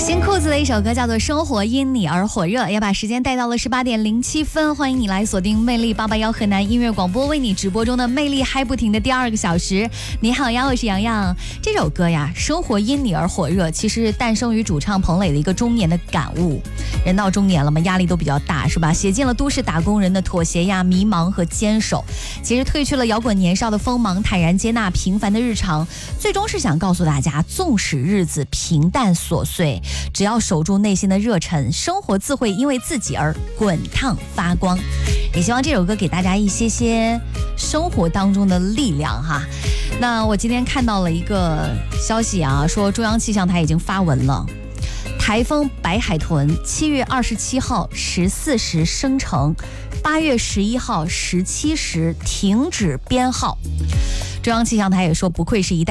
新裤子的一首歌叫做《生活因你而火热》，也把时间带到了18点07分。欢迎你来锁定魅力881河南音乐广播，为你直播中的魅力嗨不停的第2个小时。你好呀，我是洋洋。这首歌呀，《生活因你而火热》，其实是诞生于主唱彭磊的一个中年的感悟。人到中年了嘛，压力都比较大，是吧？写尽了都市打工人的妥协呀、迷茫和坚守。其实褪去了摇滚年少的锋芒，坦然接纳平凡的日常，最终是想告诉大家，纵使日子平淡琐碎，只要守住内心的热忱，生活自会因为自己而滚烫发光。也希望这首歌给大家一些生活当中的力量哈。那我今天看到了一个消息啊，说中央气象台已经发文了，台风白海豚7月27号14时生成，8月11号17时停止编号。中央气象台也说，不愧是一代